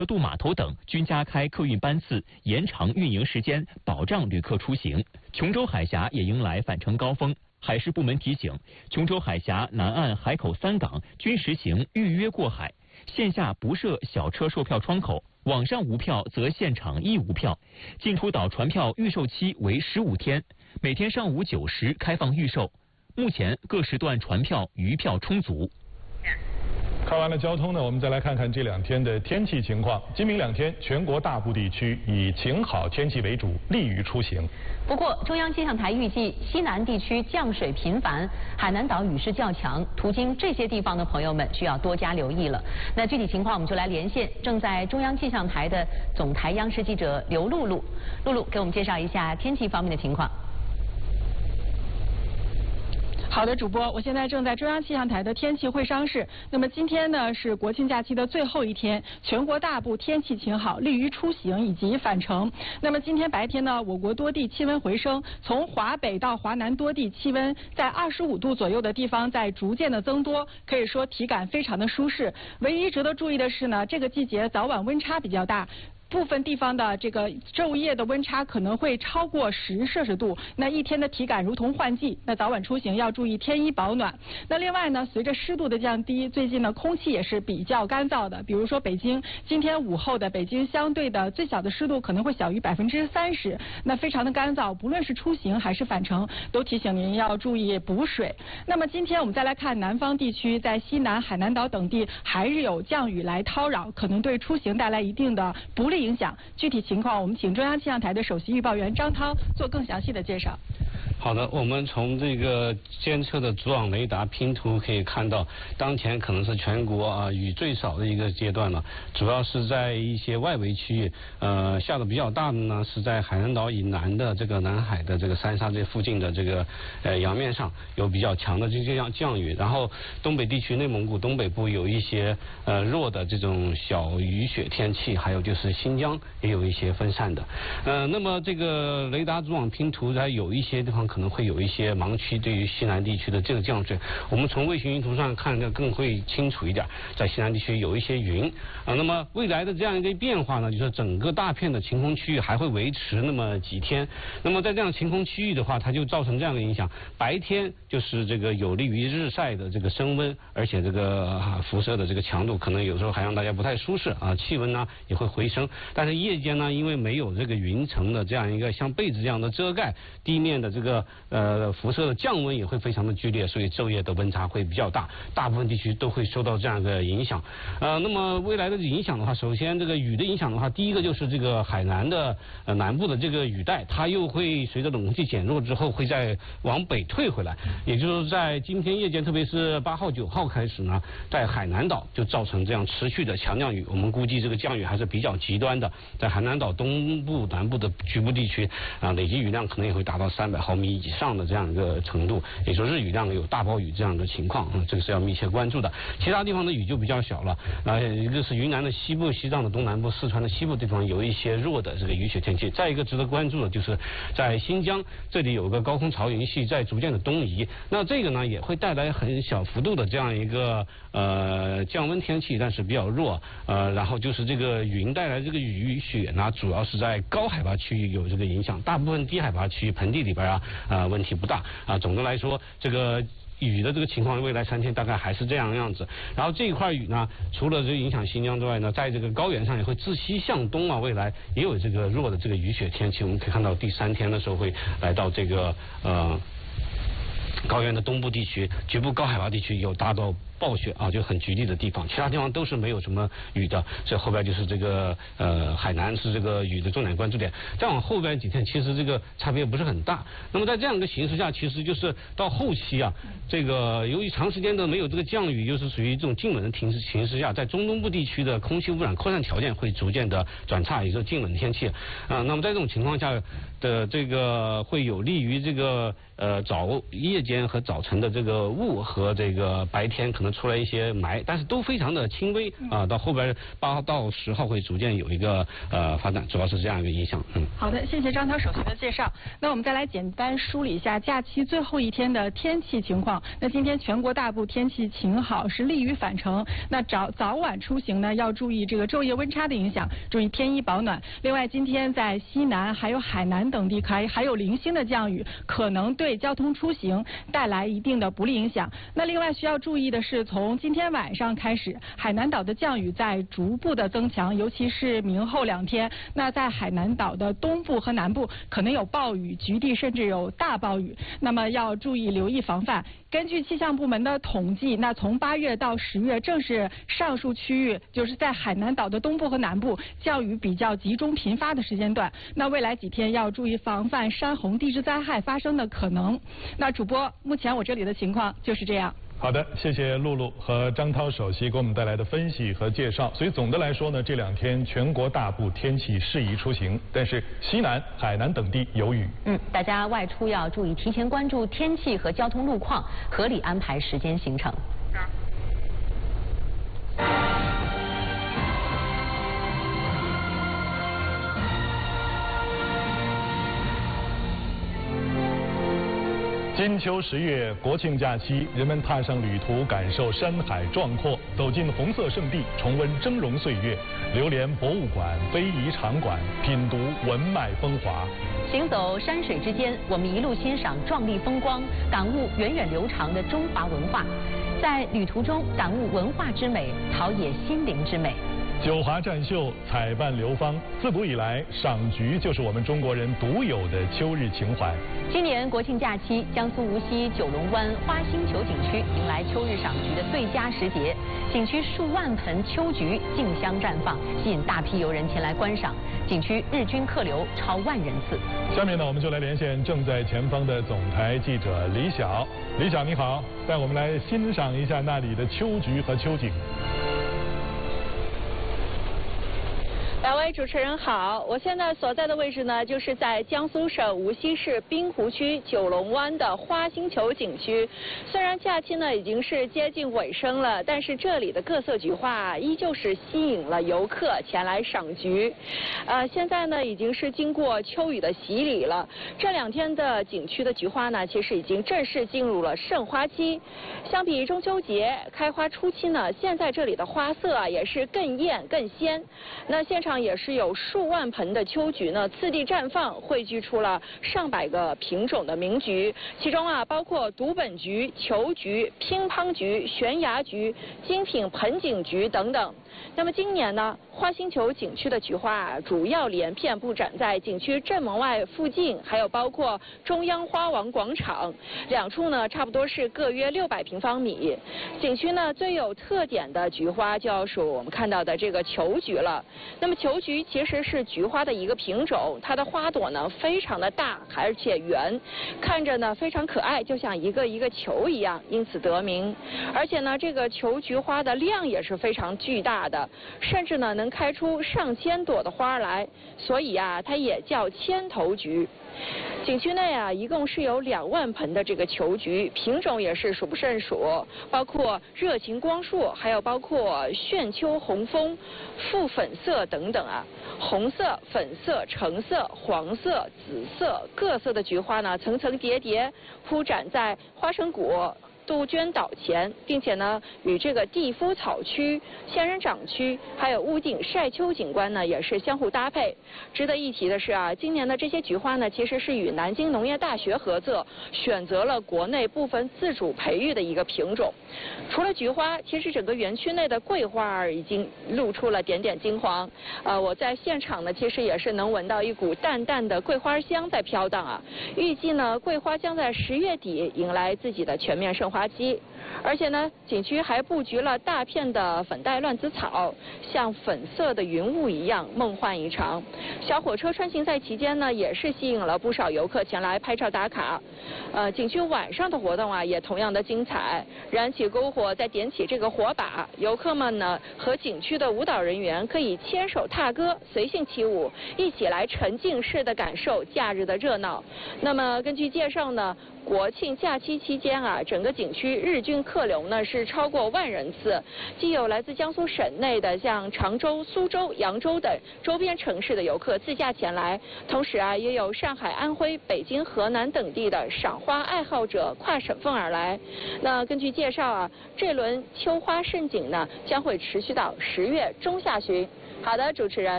渡码头等均加开客运班次，延长运营时间，保障旅客出行。琼州海峡也迎来返程高峰。海事部门提醒，琼州海峡南岸海口3港均实行预约过海，线下不设小车售票窗口，网上无票则现场亦无票。进出岛船票预售期为15天，每天上午9时开放预售。目前各时段船票余票充足。 看完了交通呢，我们再来看看这2天的天气情况。今明2天，全国大部地区以晴好天气为主，利于出行。 不过，中央气象台预计西南地区降水频繁，海南岛雨势较强，途经这些地方的朋友们需要多加留意了。那具体情况我们就来连线正在中央气象台的总台央视记者刘露露。露露给我们介绍一下天气方面的情况。 好的，主播，我现在正在中央气象台的天气会商室。那么今天呢是国庆假期的最后一天，全国大部天气晴好，利于出行以及返程。那么今天白天呢，我国多地气温回升，从华北到华南多地气温在25度左右的地方在逐渐的增多，可以说体感非常的舒适。唯一值得注意的是呢，这个季节早晚温差比较大。部分地方的这个昼夜的温差可能会超过10摄氏度，那一天的体感如同换季。那早晚出行要注意添衣保暖。那另外呢，随着湿度的降低，最近呢空气也是比较干燥的。比如说北京今天午后的北京相对的最小的湿度可能会小于30%，那非常的干燥，不论是出行还是返程，都提醒您要注意补水。那么今天我们再来看南方地区，在西南、海南岛等地还是有降雨来叨扰，可能对出行带来一定的不利影响。具体情况我们请中央气象台的首席预报员张涛做更详细的介绍。 好的，我们从这个监测的主网雷达拼图可以看到，当前可能是全国雨最少的一个阶段了，主要是在一些外围区域，下的比较大的呢是在海南岛以南的这个南海的这个三沙这附近的这个洋面上有比较强的这样降雨，然后东北地区内蒙古东北部有一些弱的这种小雨雪天气，还有就是新疆也有一些分散的，那么这个雷达主网拼图它有一些地方可能会有一些盲区，对于西南地区的这个降水，我们从卫星云图上看的更会清楚一点。在西南地区有一些云那么未来的这样一个变化呢，就是整个大片的晴空区域还会维持那么几天。那么在这样晴空区域的话，它就造成这样的影响：白天就是这个有利于日晒的这个升温，而且这个辐射的这个强度可能有时候还让大家不太舒适气温呢也会回升。但是夜间呢，因为没有这个云层的这样一个像被子这样的遮盖，地面的这个辐射的降温也会非常的剧烈，所以昼夜的温差会比较大，大部分地区都会受到这样的影响。那么未来的影响的话，首先这个雨的影响的话，第一个就是这个海南的南部的这个雨带，它又会随着冷空气减弱之后，会再往北退回来，也就是在今天夜间，特别是8号、9号开始呢，在海南岛就造成这样持续的强降雨。我们估计这个降雨还是比较极端的，在海南岛东部、南部的局部地区累计雨量可能也会达到300毫米以上的这样一个程度，也就是日雨量有大暴雨这样的情况这个是要密切关注的。其他地方的雨就比较小了一个是云南的西部、西藏的东南部、四川的西部地方有一些弱的这个雨雪天气。再一个值得关注的就是在新疆，这里有个高空潮云系在逐渐的东移，那这个呢也会带来很小幅度的这样一个降温天气，但是比较弱然后就是这个云带来这个雨雪呢，主要是在高海拔区域有这个影响，大部分低海拔区域盆地里边问题不大总的来说这个雨的这个情况，未来3天大概还是这样子。然后这一块雨呢，除了这个影响新疆之外呢，在这个高原上也会自西向东未来也有这个弱的这个雨雪天气。我们可以看到第3天的时候会来到这个高原的东部地区，局部高海拔地区有达到暴雪就很局地的地方，其他地方都是没有什么雨的，所以后边就是这个海南是这个雨的重点关注点。再往后边几天，其实这个差别不是很大。那么在这样一个形势下，其实就是到后期这个由于长时间的没有这个降雨，又是属于这种静稳的形势下，在中东部地区的空气污染扩散条件会逐渐的转差，也就是静稳天气那么在这种情况下的这个会有利于这个夜间和早晨的这个雾和这个白天可能能出来一些霾，但是都非常的轻微啊。到后边8到10号会逐渐有一个发展，主要是这样一个影响。 好的，谢谢张涛首席的介绍。那我们再来简单梳理一下假期最后一天的天气情况。那今天全国大部天气晴好，是利于返程。那早晚出行呢，要注意这个昼夜温差的影响，注意添衣保暖。另外，今天在西南还有海南等地还有零星的降雨，可能对交通出行带来一定的不利影响。那另外需要注意的是，从今天晚上开始，海南岛的降雨在逐步的增强，尤其是明后2天。那在海南岛的东部和南部可能有暴雨，局地甚至有大暴雨，那么要注意留意防范。根据气象部门的统计，那从8月到10月，正是上述区域，就是在海南岛的东部和南部降雨比较集中频发的时间段。那未来几天要注意防范山洪地质灾害发生的可能。那主播，目前我这里的情况就是这样。 好的，谢谢露露和张涛首席给我们带来的分析和介绍。所以总的来说呢，这2天全国大部天气适宜出行，但是西南、海南等地有雨。 大家外出要注意提前关注天气和交通路况，合理安排时间行程。 金秋10月，国庆假期，人们踏上旅途，感受山海壮阔，走进红色圣地，重温峥嵘岁月，流连博物馆、非遗场馆，品读文脉风华。 行走山水之间，我们一路欣赏壮丽风光，感悟源远流长的中华文化。在旅途中感悟文化之美，陶冶心灵之美。 九华占绣，彩扮流芳。自古以来，赏菊就是我们中国人独有的秋日情怀。 今年国庆假期，江苏无锡九龙湾花星球景区迎来秋日赏菊的最佳时节，景区数万盆秋菊竞相绽放，吸引大批游人前来观赏。景区日均客流超1万人次。 下面呢，我们就来连线正在前方的总台记者李晓。李晓你好，带我们来欣赏一下那里的秋菊和秋景。 两位主持人好，我现在所在的位置呢，就是在江苏省无锡市滨湖区九龙湾的花星球景区。虽然假期呢已经是接近尾声了，但是这里的各色菊花依旧是吸引了游客前来赏菊。现在呢已经是经过秋雨的洗礼了，这2天的景区的菊花呢，其实已经正式进入了盛花期。相比中秋节开花初期呢，现在这里的花色也是更艳更鲜。那现场也是有数万盆的秋菊呢，次第绽放，汇聚出了上百个品种的名菊，其中包括独本菊、球菊、乒乓菊、悬崖菊、精品盆景菊等等。那么今年呢，花星球景区的菊花主要连片布展在景区正门外附近，还有包括中央花王广场2处呢，差不多是各约600平方米。景区呢最有特点的菊花就要数我们看到的这个球菊了。那么球菊其实是菊花的一个品种，它的花朵呢非常的大，而且圆，看着呢非常可爱，就像一个一个球一样，因此得名。而且呢，这个球菊花的量也是非常巨大的，甚至呢能开出上千朵的花来，所以它也叫千头菊。景区内一共是有2万盆的这个球菊，品种也是数不胜数，包括热情光束，还有包括炫秋红枫、复粉色等等红色、粉色、橙色、黄色、紫色各色的菊花呢，层层叠叠铺展在花生谷、杜鹃岛前，并且呢与这个地肤草区、仙人掌区还有屋顶晒秋景观呢也是相互搭配。值得一提的是今年的这些菊花呢，其实是与南京农业大学合作，选择了国内部分自主培育的一个品种。除了菊花，其实整个园区内的桂花已经露出了点点金黄。我在现场呢，其实也是能闻到一股淡淡的桂花香在飘荡预计呢，桂花将在10月底迎来自己的全面盛花期。而且呢，景区还布局了大片的粉黛乱子草，像粉色的云雾一样梦幻异常。小火车穿行在其间呢，也是吸引了不少游客前来拍照打卡。景区晚上的活动也同样的精彩，燃起篝火，再点起这个火把，游客们呢和景区的舞蹈人员可以牵手踏歌，随性起舞，一起来沉浸式的感受假日的热闹。那么根据介绍呢， 国庆假期期间啊，整个景区日均客流呢是超过1万人次，既有来自江苏省内的像常州、苏州、扬州等周边城市的游客自驾前来，同时啊，也有上海、安徽、北京、河南等地的赏花爱好者跨省份而来。那根据介绍啊，这轮秋花盛景呢将会持续到10月中下旬。好的，主持人。